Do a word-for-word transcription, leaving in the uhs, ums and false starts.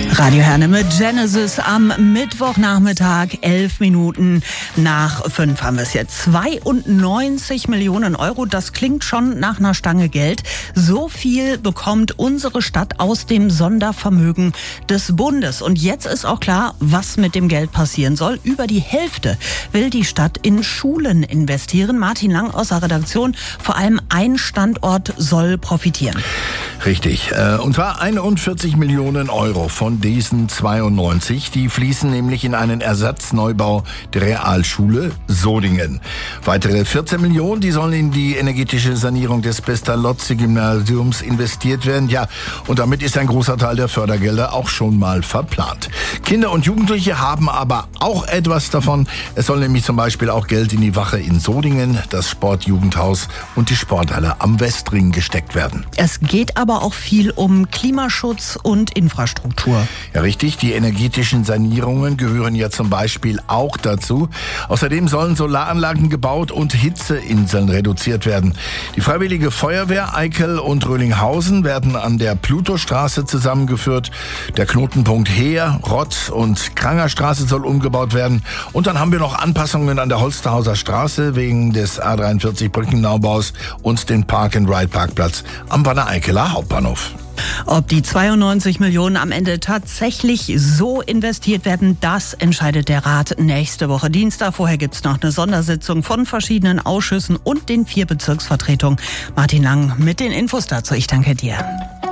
Radio Herne mit Genesis am Mittwochnachmittag, elf Minuten nach fünf haben wir es jetzt. zweiundneunzig Millionen Euro, das klingt schon nach einer Stange Geld. So viel bekommt unsere Stadt aus dem Sondervermögen des Bundes. Und jetzt ist auch klar, was mit dem Geld passieren soll. Über die Hälfte will die Stadt in Schulen investieren. Martin Lang aus der Redaktion. Vor allem ein Standort soll profitieren. Richtig. Und zwar einundvierzig Millionen Euro von diesen zweiundneunzig. Die fließen nämlich in einen Ersatzneubau der Realschule Sodingen. Weitere vierzehn Millionen, die sollen in die energetische Sanierung des Pestalozzi-Gymnasiums investiert werden. Ja, und damit ist ein großer Teil der Fördergelder auch schon mal verplant. Kinder und Jugendliche haben aber auch etwas davon. Es soll nämlich zum Beispiel auch Geld in die Wache in Sodingen, das Sportjugendhaus und die Sporthalle am Westring gesteckt werden. Es geht aber auch viel um Klimaschutz und Infrastruktur. Ja, richtig. Die energetischen Sanierungen gehören ja zum Beispiel auch dazu. Außerdem sollen Solaranlagen gebaut und Hitzeinseln reduziert werden. Die Freiwillige Feuerwehr Eickel und Röhlinghausen werden an der Plutostraße zusammengeführt. Der Knotenpunkt Heer, Rott und Krangerstraße soll umgebaut werden. Und dann haben wir noch Anpassungen an der Holsterhauser Straße wegen des A dreiundvierzig Brückenneubaus und den Park-and-Ride-Parkplatz am Wanne-Eickeler Hauptbahnhof. Ob die zweiundneunzig Millionen am Ende tatsächlich so investiert werden, das entscheidet der Rat nächste Woche Dienstag. Vorher gibt's noch eine Sondersitzung von verschiedenen Ausschüssen und den vier Bezirksvertretungen. Martin Lang mit den Infos dazu. Ich danke dir.